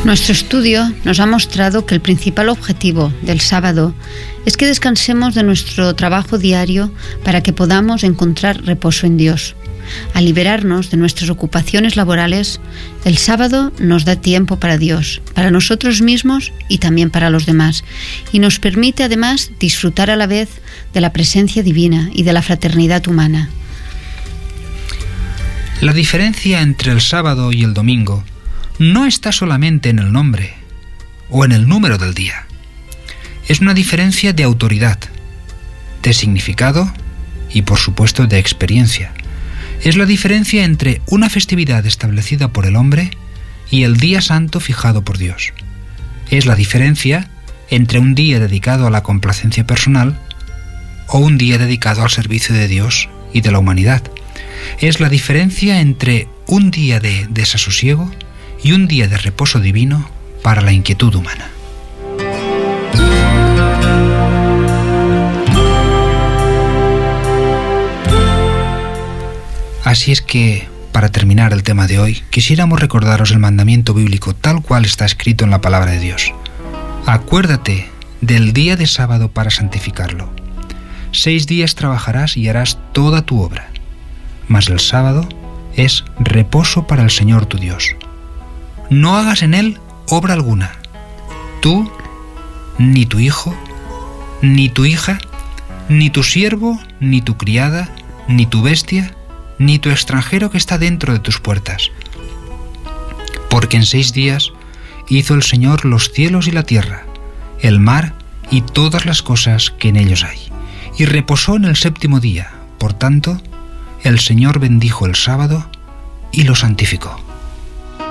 Nuestro estudio nos ha mostrado que el principal objetivo del sábado es que descansemos de nuestro trabajo diario para que podamos encontrar reposo en Dios. Al liberarnos de nuestras ocupaciones laborales, el sábado nos da tiempo para Dios, para nosotros mismos y también para los demás, y nos permite además disfrutar a la vez de la presencia divina y de la fraternidad humana. La diferencia entre el sábado y el domingo no está solamente en el nombre o en el número del día. Es una diferencia de autoridad, de significado y, por supuesto, de experiencia. Es la diferencia entre una festividad establecida por el hombre y el día santo fijado por Dios. Es la diferencia entre un día dedicado a la complacencia personal o un día dedicado al servicio de Dios y de la humanidad. Es la diferencia entre un día de desasosiego y un día de reposo divino para la inquietud humana. Así es que, para terminar el tema de hoy, quisiéramos recordaros el mandamiento bíblico tal cual está escrito en la palabra de Dios. Acuérdate del día de sábado para santificarlo. 6 días trabajarás y harás toda tu obra, mas el sábado es reposo para el Señor tu Dios. No hagas en él obra alguna, tú, ni tu hijo, ni tu hija, ni tu siervo, ni tu criada, ni tu bestia, ni tu extranjero que está dentro de tus puertas. Porque en 6 días hizo el Señor los cielos y la tierra, el mar y todas las cosas que en ellos hay, y reposó en el 7º día. Por tanto, el Señor bendijo el sábado y lo santificó.